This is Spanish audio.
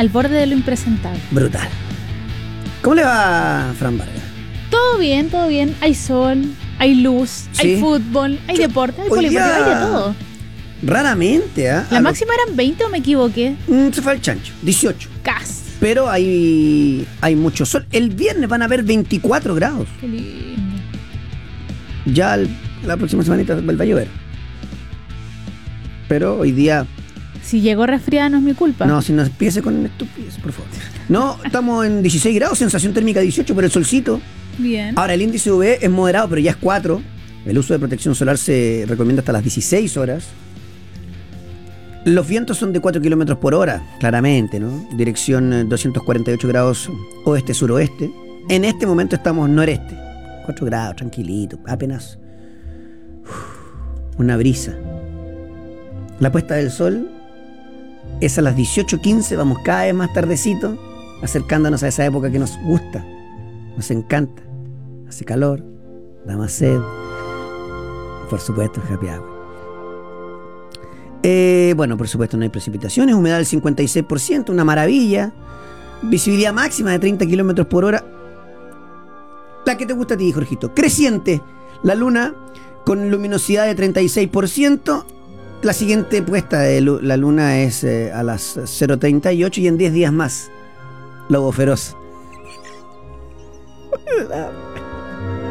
al borde de lo impresentable. Brutal. ¿Cómo le va, Fran Vargas? Todo bien, todo bien. Hay sol, hay luz, Sí. hay fútbol, hay deporte, hay Hoy polideportivo, día- hay de todo. Raramente, ¿ah? ¿La máxima eran 20 o me equivoqué? Se fue al chancho, 18. Casi. Pero hay mucho sol. El viernes van a haber 24 grados. Qué lindo. Ya la próxima semanita vuelve a llover. Pero hoy día... Si llegó resfriada no es mi culpa. No, si no empiece con estupidez, por favor. No, estamos en 16 grados, sensación térmica 18 por el solcito. Bien. Ahora, el índice UV es moderado, pero ya es 4. El uso de protección solar se recomienda hasta las 16 horas. Los vientos son de 4 kilómetros por hora, claramente, ¿no? Dirección 248 grados oeste-suroeste. En este momento estamos noreste. 4 grados, tranquilito, apenas. Una brisa. La puesta del sol es a las 18:15, vamos cada vez más tardecito, acercándonos a esa época que nos gusta, nos encanta. Hace calor, da más sed. Por supuesto, happy hour. Bueno, por supuesto no hay precipitaciones, humedad del 56%, una maravilla. Visibilidad máxima de 30 kilómetros por hora. La que te gusta a ti, Jorgito. Creciente, la luna con luminosidad de 36%. La siguiente puesta de la luna es a las 0:38 y en 10 días más. Lobo feroz.